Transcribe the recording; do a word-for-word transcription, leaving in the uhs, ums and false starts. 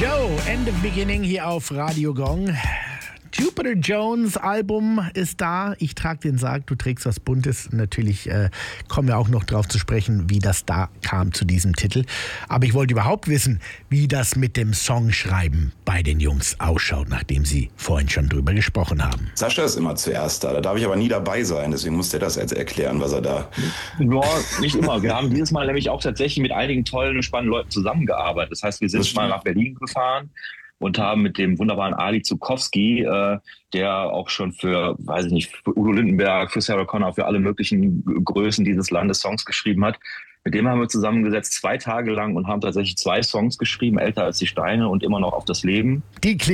Joe, End of Beginning hier auf Radio Gong. Jupiter Jones Album ist da. Ich trage den Sarg, du trägst was Buntes. Natürlich äh, kommen wir auch noch drauf zu sprechen, wie das da kam zu diesem Titel. Aber ich wollte überhaupt wissen, wie das mit dem Songschreiben bei den Jungs ausschaut, nachdem sie vorhin schon drüber gesprochen haben. Sascha ist immer zuerst da, da darf ich aber nie dabei sein. Deswegen muss der das jetzt erklären, was er da... Ja, nicht immer. Wir haben dieses Mal nämlich auch tatsächlich mit einigen tollen, spannenden Leuten zusammengearbeitet. Das heißt, wir sind mal nach Berlin gefahren und haben mit dem wunderbaren Ali Zukowski, äh, der auch schon für, weiß ich nicht, für Udo Lindenberg, für Sarah Connor, für alle möglichen Größen dieses Landes Songs geschrieben hat. Mit dem haben wir zusammengesetzt zwei Tage lang und haben tatsächlich zwei Songs geschrieben, Älter als die Steine und Immer noch auf das Leben. Die